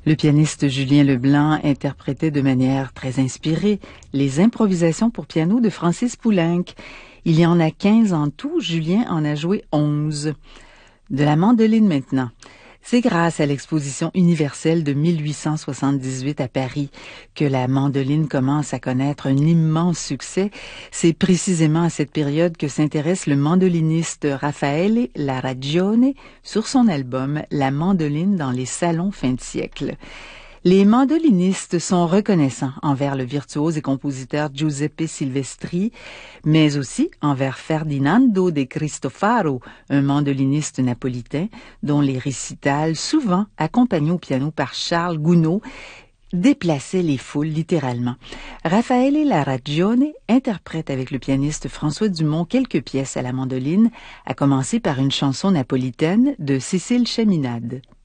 Le pianiste Julien Leblanc interprétait de manière très inspirée les improvisations pour piano de Francis Poulenc. Il y en a 15 en tout, Julien en a joué 11. De la mandoline maintenant. C'est grâce à l'exposition universelle de 1878 à Paris que la mandoline commence à connaître un immense succès. C'est précisément à cette période que s'intéresse le mandoliniste Raffaele Larragione sur son album La mandoline dans les salons fin de siècle. Les mandolinistes sont reconnaissants envers le virtuose et compositeur Giuseppe Silvestri, mais aussi envers Ferdinando de Cristofaro, un mandoliniste napolitain dont les récitals, souvent accompagnés au piano par Charles Gounod, déplaçaient les foules littéralement. Raffaele Larragione interprète avec le pianiste François Dumont quelques pièces à la mandoline, à commencer par une chanson napolitaine de Cécile Chaminade.